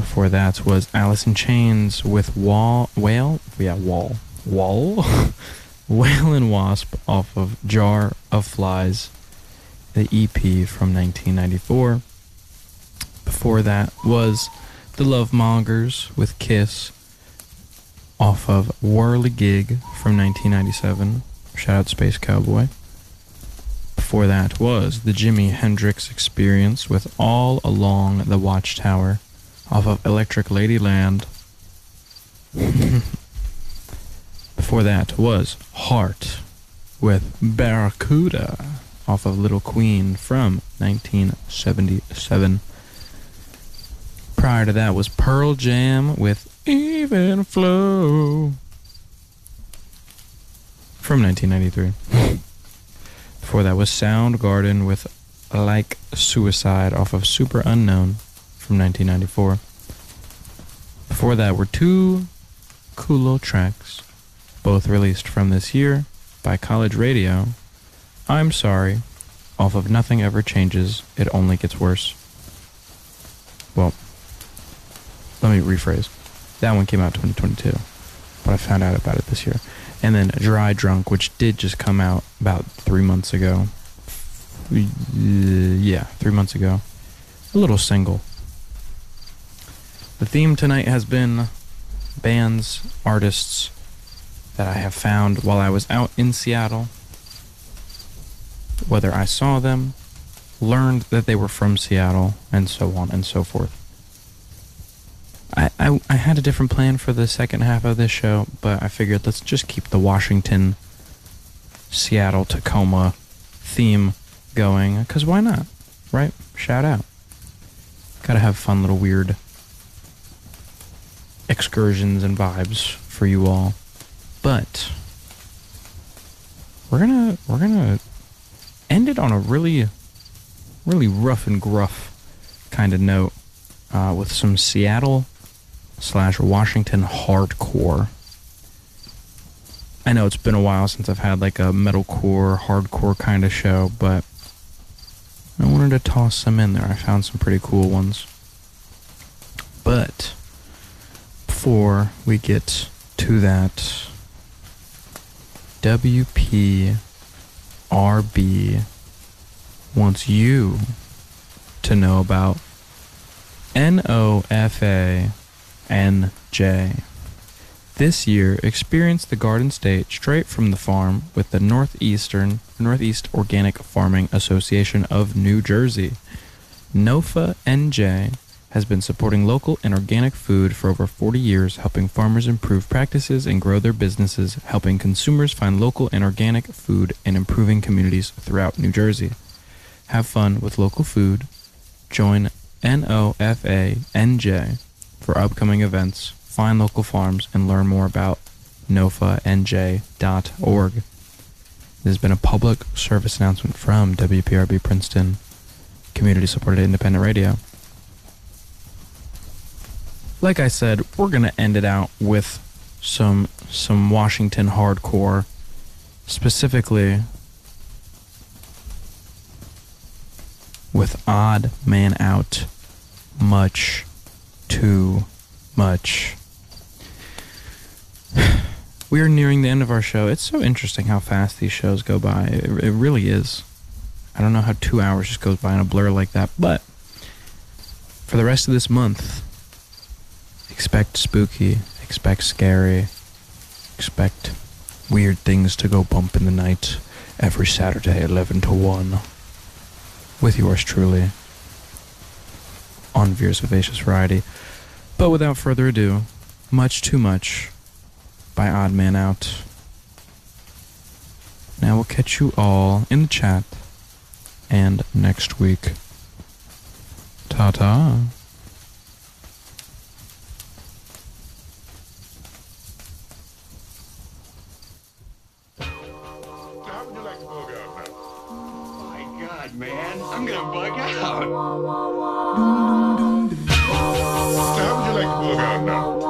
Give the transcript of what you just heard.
Before that was Alice in Chains with Wall, Whale and Wasp off of Jar of Flies, the EP from 1994. Before that was The Lovemongers with Kiss off of Whirligig from 1997. Shout out Space Cowboy. Before that was the Jimi Hendrix Experience with All Along the Watchtower off of Electric Ladyland. Before that was Heart with Barracuda off of Little Queen from 1977. Prior to that was Pearl Jam with Even Flow from 1993. Before that was Soundgarden with Like Suicide off of Super Unknown from 1994. Before that were two cool little tracks, both released from this year by College Radio. I'm Sorry off of Nothing Ever Changes, It Only Gets Worse. Well, let me rephrase. That one came out 2022, but I found out about it this year. And then Dry Drunk, which did just come out about 3 months ago. 3 months ago. A little single. The theme tonight has been bands, artists that I have found while I was out in Seattle. Whether I saw them, learned that they were from Seattle, and so on and so forth. I had a different plan for the second half of this show, but I figured let's just keep the Washington, Seattle, Tacoma theme going, because why not, right? Shout out. Gotta have fun little weird excursions and vibes for you all. But we're gonna end it on a really rough and gruff kind of note with some Seattle/Washington hardcore. I know it's been a while since I've had like a metalcore, hardcore kind of show, but I wanted to toss some in there. I found some pretty cool ones. But before we get to that, WPRB wants you to know about NOFA-NJ. This year, experience the Garden State straight from the farm with the Northeast Organic Farming Association of New Jersey. NOFA-NJ has been supporting local and organic food for over 40 years, helping farmers improve practices and grow their businesses, helping consumers find local and organic food, and improving communities throughout New Jersey. Have fun with local food. Join NOFA-NJ for upcoming events, find local farms, and learn more about nofanj.org. This has been a public service announcement from WPRB Princeton, community-supported independent radio. Like I said, we're going to end it out with some Washington hardcore, specifically with Odd Man Out, Much Too Much. We are nearing the end of our show. It's so interesting how fast these shows go by. It really is. I don't know how 2 hours just goes by in a blur like that, but for the rest of this month, expect spooky, expect scary, expect weird things to go bump in the night every Saturday, 11 to 1, with yours truly, on Veer's Vivacious Variety. But without further ado, Much Too Much by Odd Man Out. Now we'll catch you all in the chat, and next week. Ta-ta. Man, I'm gonna bug out. How would you like to bug out now?